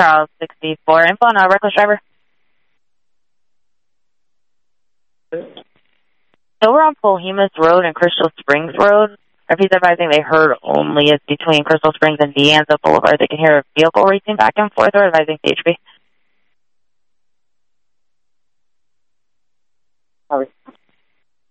Charles 64. Info on a reckless driver. So we're on Polhemus Road and Crystal Springs Road. RP's advising they heard only is between Crystal Springs and De Anza Boulevard. They can hear a vehicle racing back and forth or advising CHP.